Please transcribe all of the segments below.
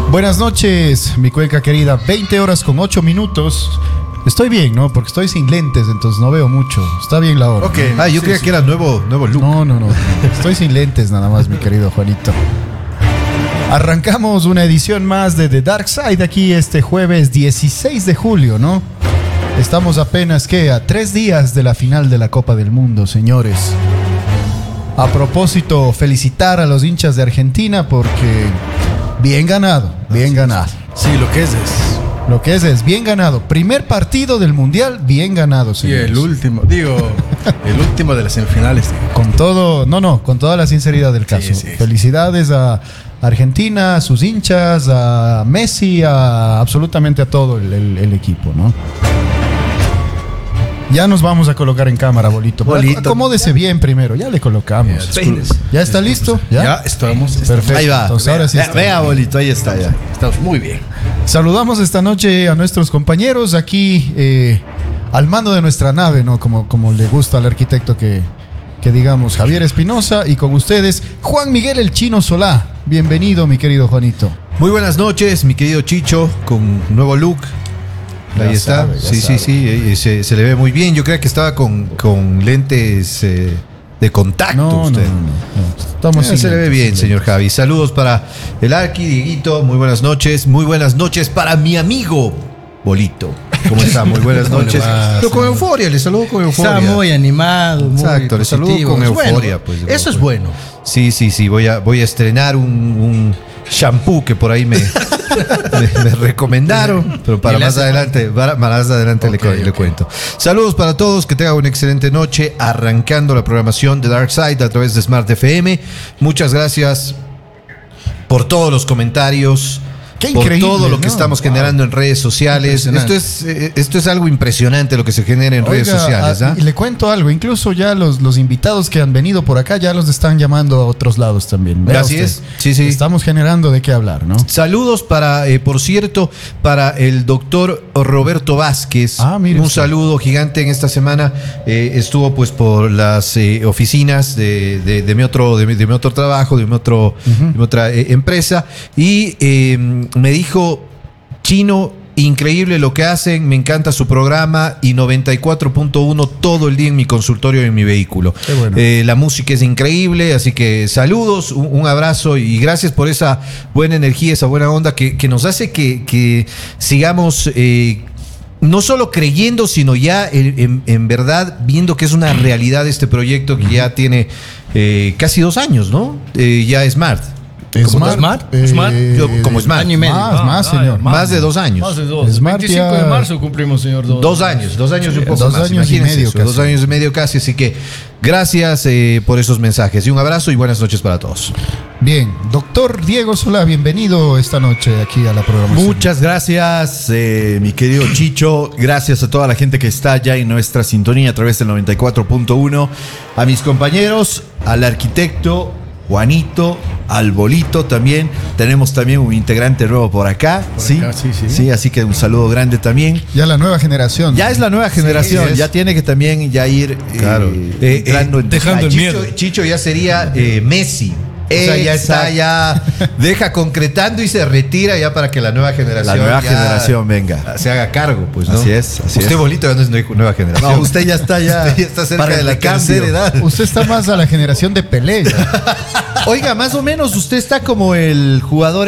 Buenas noches, mi cueca querida. 20 horas con 8 minutos. Estoy bien, ¿no? Porque estoy sin lentes, entonces no veo mucho. Está bien la hora. Ok. ¿No? Yo creía que era nuevo look. No. Estoy sin lentes nada más, mi querido Juanito. Arrancamos una edición más de The Dark Side aquí este jueves 16 de julio, ¿no? Estamos apenas, a 3 días de la final de la Copa del Mundo, señores. A propósito, felicitar a los hinchas de Argentina porque bien ganado. Sí, lo que es bien ganado. Primer partido del Mundial, bien ganado, señores. Y el último de las semifinales. Con toda la sinceridad del caso. Sí. Felicidades a Argentina, a sus hinchas, a Messi, absolutamente a todo el equipo, ¿no? Ya nos vamos a colocar en cámara, Bolito. Acomódese bien primero, ya le colocamos. ¿Ya está listo? Ya estamos. Perfecto. Ahí va. Entonces, ahora sí vea, Bolito, ahí está ya. Estamos muy bien. Saludamos esta noche a nuestros compañeros aquí al mando de nuestra nave, ¿no? Como le gusta al arquitecto que digamos, Javier Espinosa, y con ustedes, Juan Miguel el Chino Solá. Bienvenido, mi querido Juanito. Muy buenas noches, mi querido Chicho, con nuevo look. Ahí está. Sí. Se le ve muy bien. Yo creía que estaba con lentes de contacto. No. Estamos se le ve bien, señor Javi. Saludos para el Arqui, Dieguito. Muy buenas noches. Muy buenas noches para mi amigo Bolito. ¿Cómo está? Muy buenas noches. Pero con euforia, le saludo con euforia. Está muy animado, muy Exacto, le saludo con euforia. Bueno, pues, eso es bueno. Sí. Voy a estrenar shampoo que por ahí me recomendaron, pero para más adelante le cuento. Saludos para todos, que tengan una excelente noche, arrancando la programación de Dark Side a través de Smart FM. Muchas gracias por todos los comentarios. Qué por increíble, todo lo que estamos generando en redes sociales. Esto es algo impresionante lo que se genera en redes sociales. Y le cuento algo, incluso ya los invitados que han venido por acá ya los están llamando a otros lados también. Así es. Sí. Estamos generando de qué hablar, ¿no? Saludos por cierto, para el doctor Roberto Vázquez. Mire un usted. saludo gigante en esta semana. Estuvo pues por las oficinas de mi otro trabajo, de mi otra empresa, y me dijo: Chino, increíble lo que hacen, me encanta su programa, y 94.1 todo el día en mi consultorio y en mi vehículo. Qué bueno. La música es increíble, así que saludos, un abrazo y gracias por esa buena energía, esa buena onda que nos hace que sigamos no solo creyendo, sino ya en verdad viendo que es una realidad este proyecto que ya tiene casi 2 años, ¿no? Ya Smart. ¿Smart? Como Smart. Año y medio. Más, señor. Más de 2 años. Más de 2. Smart 25 ya... de marzo cumplimos, señor. 2 años y un poco 2 más. años y Imagínense medio eso, casi. 2 años y medio casi. Así que gracias por esos mensajes. Y un abrazo y buenas noches para todos. Bien, doctor Diego Solá, bienvenido esta noche aquí a la programación. Muchas gracias, mi querido Chicho. Gracias a toda la gente que está ya en nuestra sintonía a través del 94.1. A mis compañeros, al arquitecto Juanito, al Bolito también. Tenemos también un integrante nuevo por acá. Sí, así que un saludo grande también. Ya la nueva generación. Ya es la nueva generación, ya tiene que también ya ir entrando en dejando el miedo. Chicho ya sería Messi. O sea, ya está, ya deja concretando y se retira ya para que la nueva generación venga. se haga cargo, pues, ¿no? Así es. Usted, Bolito, ya no es nueva generación. No, usted ya está Usted ya está cerca para de la el tercera edad. Usted está más a la generación de Pelé. Oiga, más o menos usted está como el jugador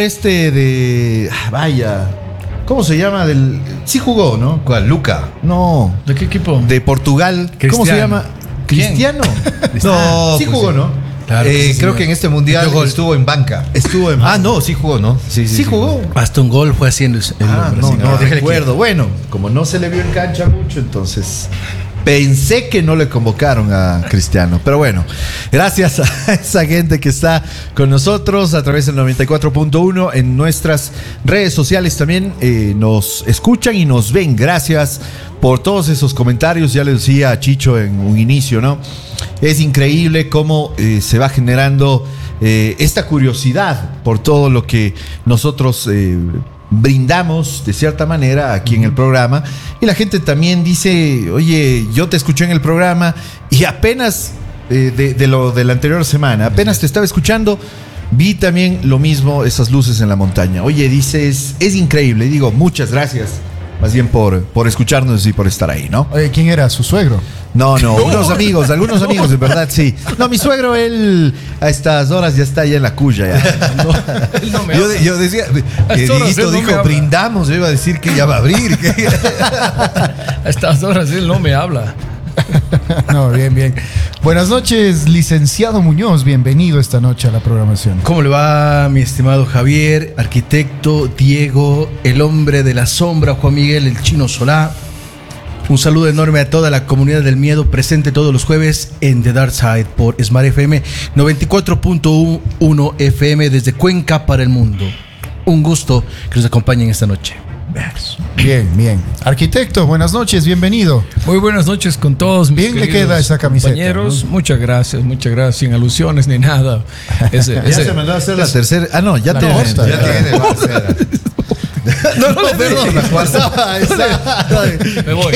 ¿cómo se llama? Sí jugó, ¿no? ¿Cuál? Luca. No, ¿De qué equipo? de Portugal. ¿Cómo se llama? ¿Quién? ¿Cristiano? No, sí pues jugó, ¿no? Claro que sí, creo que en este mundial estuvo en banca. No, sí jugó, ¿no? Sí jugó. Hasta un gol fue haciendo el hombre. No recuerdo. Bueno, como no se le vio en cancha mucho, entonces pensé que no le convocaron a Cristiano. Pero bueno, gracias a esa gente que está con nosotros a través del 94.1 en nuestras redes sociales también nos escuchan y nos ven. Gracias por todos esos comentarios. Ya le decía a Chicho en un inicio, ¿no? Es increíble cómo se va generando esta curiosidad por todo lo que nosotros brindamos de cierta manera aquí en el programa, y la gente también dice: oye, yo te escuché en el programa y apenas de la anterior semana, apenas te estaba escuchando, Vi también lo mismo, esas luces en la montaña. Oye, dices, es increíble. Y digo, muchas gracias, más bien por escucharnos y por estar ahí, ¿no? Oye, ¿quién era? ¿Su suegro? No, algunos amigos, de verdad, sí. No, mi suegro, él a estas horas ya está allá en la cuya. Ya. Él no me Yo decía, A estas horas Dieguito él no me dijo, habla. brindamos, yo iba a decir que ya va a abrir. A estas horas él no me habla. No, bien, bien. Buenas noches, licenciado Muñoz. Bienvenido esta noche a la programación. ¿Cómo le va, mi estimado Javier, arquitecto, Diego, el hombre de la sombra, Juan Miguel, el Chino Solá? Un saludo enorme a toda la comunidad del miedo presente todos los jueves en The Dark Side por Smart FM 94.1 FM desde Cuenca para el mundo. Un gusto que nos acompañen esta noche. Bien, bien. Arquitecto, buenas noches, bienvenido. Muy buenas noches con todos mis Bien le queridos queda esa camiseta, compañeros. ¿no? Muchas gracias, sin alusiones ni nada. Ya se mandó a hacer la tercera. Ah, no, ya La tiene. costa, Ya ya. tiene, va a hacer. No, perdón, la cuarta. Me voy.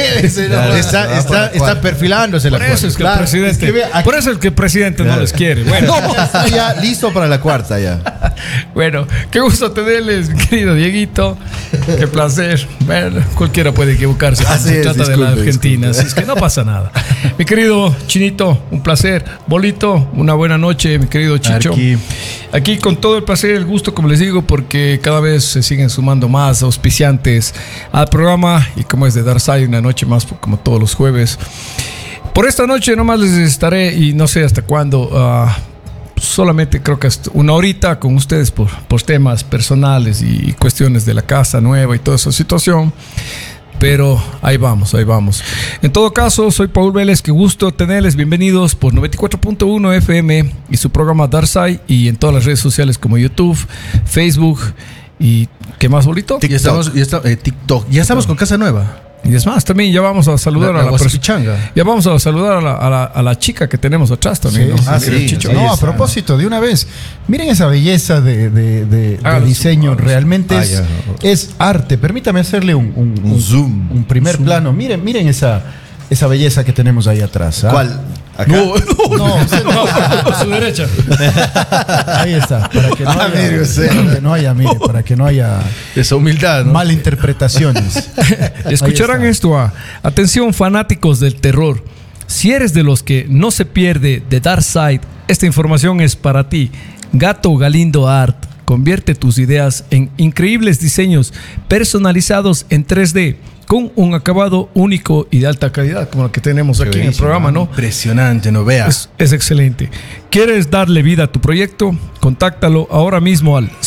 Está perfilándose la Por eso es que Claro, el presidente, es que vea, aquí- por eso es que el presidente no Claro. les quiere. Bueno, Ya está ya listo para la cuarta ya. bueno, qué gusto tenerles, mi querido Dieguito. Qué placer. Bueno, cualquiera puede equivocarse cuando Así se es, trata de la disculpe, Argentina, disculpe. así es que no pasa nada. Mi querido Chinito, un placer. Bolito, una buena noche, mi querido Chicho. Aquí con todo el placer y el gusto, como les digo, porque cada vez se siguen sumando más auspiciantes al programa y como es de Dark Side, una noche más como todos los jueves. Por esta noche nomás les estaré y no sé hasta cuándo, solamente creo que hasta una horita con ustedes por temas personales y cuestiones de la casa nueva y toda esa situación. Pero ahí vamos, ahí vamos. En todo caso, soy Paul Vélez, qué gusto tenerles. Bienvenidos por 94.1 FM y su programa Dark Side y en todas las redes sociales como YouTube, Facebook y ¿qué más, Bolito? TikTok. Ya estamos con Casa Nueva. Y es más, también ya vamos a saludar La a la persona. Guasapichanga. Ya vamos a saludar a la chica que tenemos atrás también, ¿no? Sí, Mi sí, Chicho. no, ahí a está. propósito, de una vez, miren esa belleza de diseño. Realmente es arte. Permítame hacerle un zoom. un primer plano. Miren esa belleza que tenemos ahí atrás. ¿ah? ¿Cuál? ¿Acá? No, usted no. A su derecha. Ahí está, para que no haya, mire usted. para que no haya Esa humildad, ¿no? malinterpretaciones. Escucharán Ahí está. esto. Atención, fanáticos del terror. Si eres de los que no se pierde de Dark Side, esta información es para ti. Gato Galindo Art convierte tus ideas en increíbles diseños personalizados en 3D con un acabado único y de alta calidad, como el que tenemos aquí en el programa, ¿no? Impresionante, no veas. Es excelente. ¿Quieres darle vida a tu proyecto? Contáctalo ahora mismo al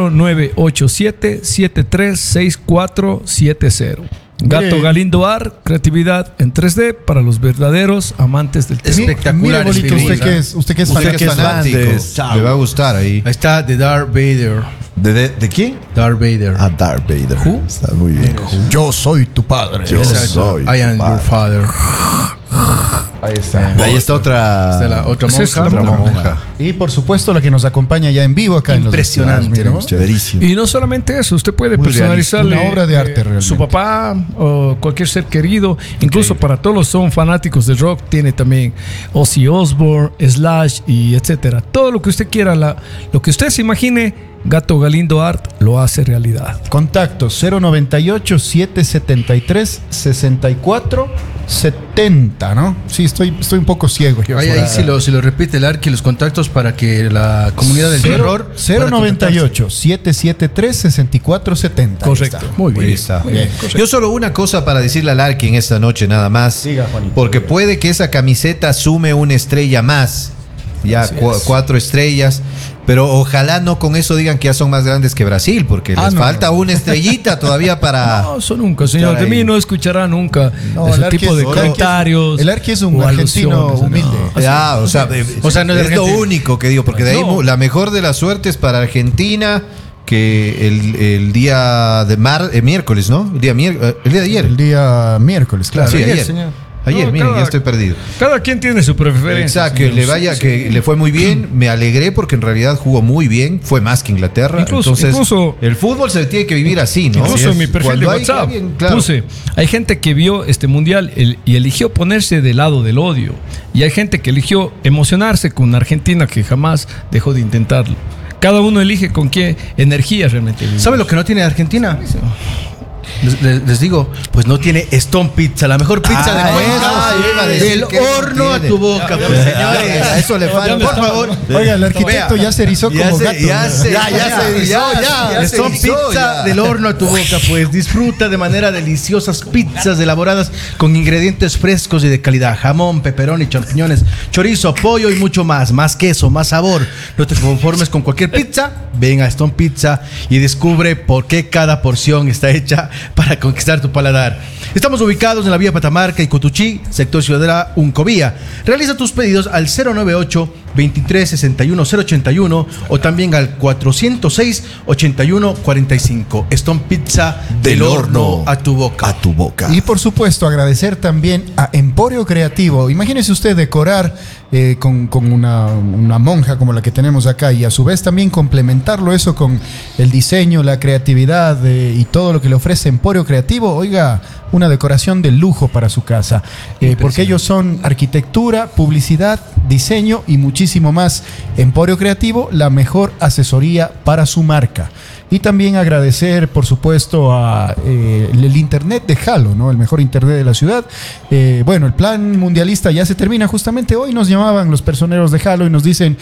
0987-736470. Gato Mire. Galindo Art, creatividad en 3D para los verdaderos amantes del terror. Espectacular. Mire, Bolito, usted que es Usted que es fanático. fanático, le va a gustar ahí. Ahí está The Darth Vader. ¿De quién? Darth Vader. Ah, Darth Vader. Está muy bien. Yo soy tu padre. Yo Exacto. soy I am tu your father. Ahí está. Ahí está otra. Está la otra Esa es monja. la otra monja. monja. Y por supuesto la que nos acompaña ya en vivo acá Impresionante, en los estudios, ¿no? Chéverísimo. Y no solamente eso, usted puede Muy personalizarle realista, una obra de arte realmente. su papá o cualquier ser querido, incluso para todos los son fanáticos de rock, tiene también Ozzy Osbourne, Slash y etcétera. Todo lo que usted quiera, lo que usted se imagine, Gato Galindo Art lo hace realidad. Contacto 098-773-6470, ¿no? Sí, estoy un poco ciego. yo. Ahí si lo repite el Arqui, los contactos para que la comunidad del terror. 098-773-6470. Correcto. Muy bien. Ahí está. Bien. Yo solo una cosa para decirle al Arqui en esta noche nada más. Diga, Juanito. Porque puede que esa camiseta sume una estrella más. Ya 4 estrellas. Pero ojalá no con eso digan que ya son más grandes que Brasil. Porque les falta una estrellita todavía para. No, eso nunca, señor. Estar De mí ahí. no escuchará nunca No, ese el Arqui tipo de es- el Arqui es- comentarios. el Arqui es un o argentino alusiones, humilde. no. O sea, no es es lo Argentina. único que digo. Porque de ahí No. la mejor de las suertes para Argentina. Que el día de miércoles, ¿no? El día de ayer. El día miércoles, claro. Sí, ayer. señor. Ayer, No, miren, cada- ya estoy perdido. Cada quien tiene su preferencia. Exacto, que señor. le vaya, Sí, que sí. le fue muy bien. Me alegré porque en realidad jugó muy bien. Fue más que Inglaterra. Entonces, Incluso- el fútbol se tiene que vivir así, ¿no? Incluso Así en es. mi perfil Cuando de hay WhatsApp alguien, claro. puse, hay gente que vio este mundial y eligió ponerse del lado del odio. Y hay gente que eligió emocionarse con una Argentina que jamás dejó de intentarlo. Cada uno elige con qué energía realmente. ¿Sabe lo que no tiene Argentina? Les digo, pues no tiene Stone Pizza, la mejor pizza de Cuenca. Del horno a tu boca, pues señores. A eso le falta. Por favor. Oiga, el arquitecto ya se erizó como gato. Ya se erizó. Stone Pizza del horno a tu boca, pues disfruta de manera deliciosas pizzas elaboradas con ingredientes frescos y de calidad: jamón, pepperoni, champiñones, chorizo, pollo y mucho más. Más queso, más sabor. No te conformes con cualquier pizza. Ven a Stone Pizza y descubre por qué cada porción está hecha para conquistar tu paladar. Estamos ubicados en la vía Patamarca y Cotuchí, sector Ciudadela, Uncovía. Realiza tus pedidos al 098-2361-081 o también al 406-8145. Stone Pizza del horno a tu boca. A tu boca. Y por supuesto agradecer también a Emporio Creativo. Imagínese usted decorar con una monja como la que tenemos acá y a su vez también complementarlo eso con el diseño, la creatividad y todo lo que le ofrece Emporio Creativo. Oiga, una decoración de lujo para su casa, porque ellos son arquitectura, publicidad, diseño y muchísimo más. Emporio Creativo, la mejor asesoría para su marca. Y también agradecer, por supuesto, a el internet de Halo, ¿no? El mejor internet de la ciudad. Bueno, el plan mundialista ya se termina. Justamente hoy nos llamaban los personeros de Halo y nos dicen,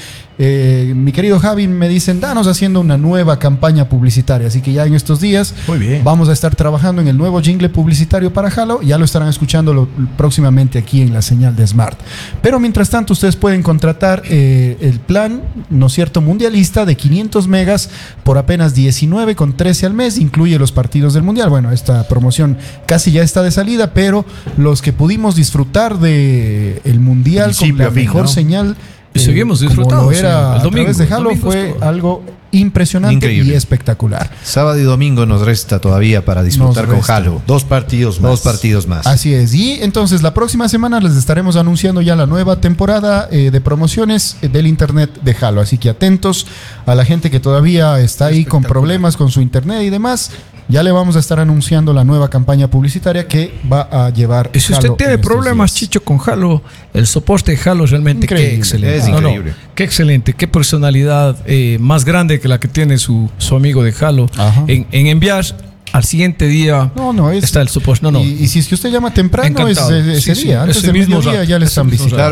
mi querido Javi, me dicen, danos haciendo una nueva campaña publicitaria. Así que ya en estos días vamos a estar trabajando en el nuevo jingle publicitario para Halo. Ya lo estarán escuchando próximamente aquí en la señal de Smart. Pero mientras tanto, ustedes pueden contratar el plan, ¿no es cierto?, mundialista de 500 megas por apenas 19,13 al mes, incluye los partidos del Mundial. Bueno, esta promoción casi ya está de salida, pero los que pudimos disfrutar de el Mundial con la mejor señal, y seguimos disfrutando, como lo era el domingo, a través de Halo, fue algo impresionante. Increíble. Y espectacular. Sábado y domingo nos resta todavía para disfrutar con Halo. 2 partidos más. Así es. Y entonces la próxima semana les estaremos anunciando ya la nueva temporada de promociones del internet de Halo. Así que atentos a la gente que todavía está ahí con problemas con su internet y demás. Ya le vamos a estar anunciando la nueva campaña publicitaria que va a llevar. Y si usted tiene problemas, Chicho, con Halo, el soporte de Halo realmente qué excelente. Es increíble. Qué excelente, qué personalidad más grande que la que tiene su amigo de Halo. En enviar al siguiente día está el soporte. Y si es que usted llama temprano, ese día, antes del mediodía ya le están visitando. Claro,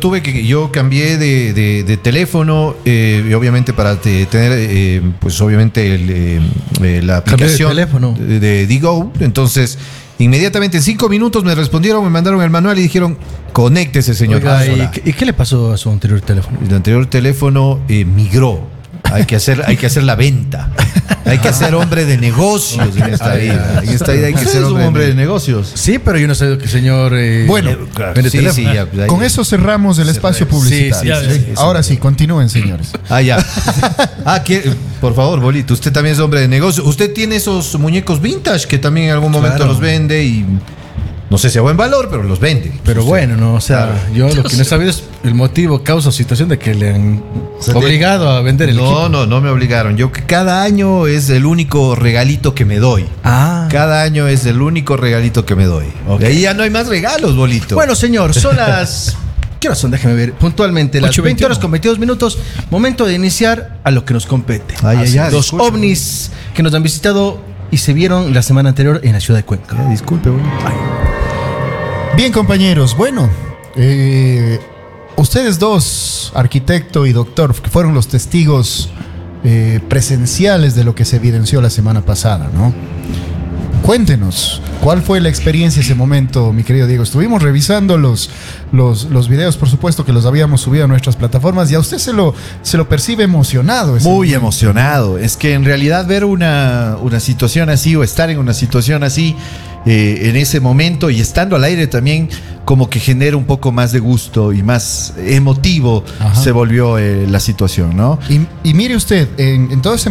yo cambié de teléfono y obviamente para tener pues obviamente la aplicación de Digo. Entonces inmediatamente en 5 minutos me respondieron, me mandaron el manual y dijeron, conéctese, señor. Oiga, ¿y qué le pasó a su anterior teléfono? El anterior teléfono migró. Hay que hacer la venta. Hay que ser hombre de negocios en esta vida. En esta vida hay que ser hombre de negocios. Sí, pero yo no sé que señor. Bueno, con eso cerramos el espacio publicitario. Ahora sí, continúen, señores. Ya. Por favor, Bolito, usted también es hombre de negocios. Usted tiene esos muñecos vintage que también en algún momento los vende y no sé si a buen valor, pero los vende. Pero bueno, no, o sea, yo lo que no he sabido es el motivo, causa o situación de que le han obligado a vender el equipo. No me obligaron. Yo cada año es el único regalito que me doy. Cada año es el único regalito que me doy. De ahí ya no hay más regalos, Bolito. Bueno, señor, son las... ¿Qué horas son? Déjeme ver. Puntualmente, las 20 horas con 22 minutos. Momento de iniciar a lo que nos compete. Los ovnis que nos han visitado y se vieron la semana anterior en la ciudad de Cuenca. Disculpe, Bolito. Bien, compañeros, bueno, ustedes dos, arquitecto y doctor, que fueron los testigos presenciales de lo que se evidenció la semana pasada, ¿no? Cuéntenos, ¿cuál fue la experiencia ese momento, mi querido Diego? Estuvimos revisando los videos, por supuesto, que los habíamos subido a nuestras plataformas y a usted se lo percibe emocionado. Muy emocionado. Es que en realidad ver una situación así o estar en una situación así en ese momento y estando al aire también como que genera un poco más de gusto y más emotivo se volvió la situación, ¿no? Y mire usted, en todo ese